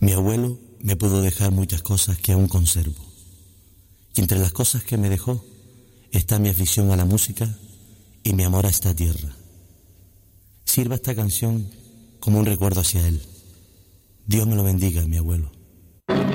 Mi abuelo me pudo dejar muchas cosas que aún conservo. Y entre las cosas que me dejó está mi afición a la música y mi amor a esta tierra. Sirva esta canción como un recuerdo hacia él. Dios me lo bendiga, mi abuelo.